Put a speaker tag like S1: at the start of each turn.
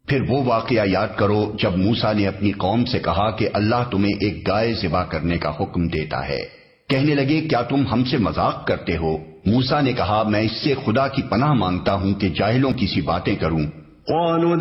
S1: फिर वो वाकया याद करो जब मूसा ने अपनी कौम से कहा कि अल्लाह तुम्हें एक गाय ज़िबा करने का हुक्म देता है। कहने लगे, क्या तुम हमसे मजाक करते हो? मूसा ने कहा, मैं इससे खुदा की पनाह मांगता हूं कि जाहिलों की सी बातें करूं।